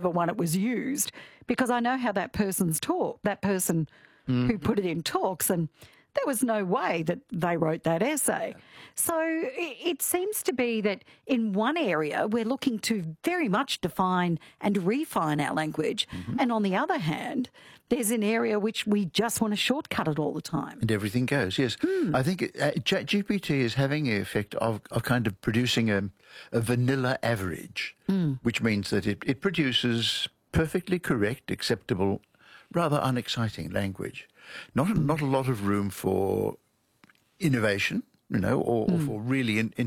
whichever one it was used, because I know how that person's that person who put it in talks, and there was no way that they wrote that essay. So it seems to be that in one area we're looking to very much define and refine our language, and on the other hand, there's an area which we just want to shortcut it all the time. And everything goes, yes. I think ChatGPT is having the effect of kind of producing a vanilla average, which means that it produces perfectly correct, acceptable, rather unexciting language. Not a lot of room for innovation, or for really